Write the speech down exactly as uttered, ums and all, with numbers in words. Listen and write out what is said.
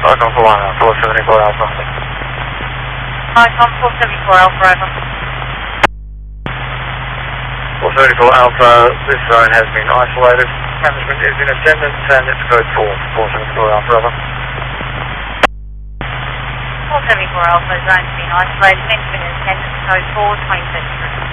Icon for one, four seventy-four Alpha. Icon four seventy-four Alpha, over. four seventy-four Alpha, this zone has been isolated. Management is in attendance and it's code four, four seventy-four Alpha, over. four seventy-four Alpha, zone's been isolated. Management in attendance, code four, twenty-seven.